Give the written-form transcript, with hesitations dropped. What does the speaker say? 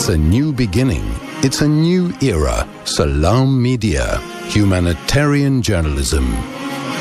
It's a new beginning. It's a new era. Salam Media. Humanitarian journalism.